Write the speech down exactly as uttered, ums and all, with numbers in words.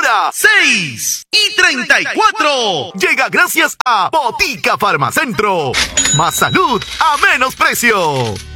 hora seis y treinta y cuatro. Llega gracias a Botica Farmacentro. Más salud a menos precio.